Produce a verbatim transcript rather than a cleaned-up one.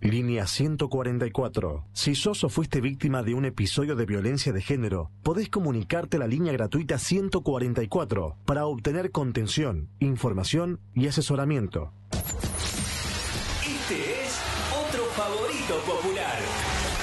Línea ciento cuarenta y cuatro. Si sos o fuiste víctima de un episodio de violencia de género, podés comunicarte a la línea gratuita ciento cuarenta y cuatro para obtener contención, información y asesoramiento. Este es otro favorito popular.